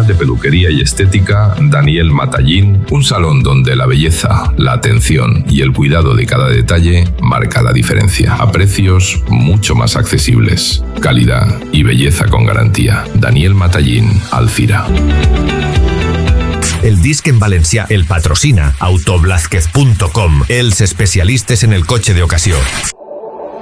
de peluquería y estética Daniel Matallín, un salón donde la belleza, la atención y el cuidado de cada detalle marca la diferencia. A precios mucho más accesibles. Calidad y belleza con garantía. Daniel Matallín, Alcira. El disc en valencià el patrocina autoblázquez.com, els especialistes en el cotxe d'ocasió.